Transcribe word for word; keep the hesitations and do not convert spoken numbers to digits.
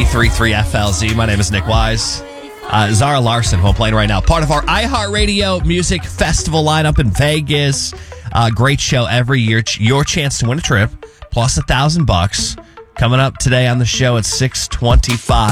three three F L Z. My name is Nick Wise. Uh, Zara Larson, who I'm playing right now, part of our iHeartRadio Music Festival lineup in Vegas. Uh, great show every year. Your chance to win a trip, plus a thousand bucks. Coming up today on the show at six twenty-five.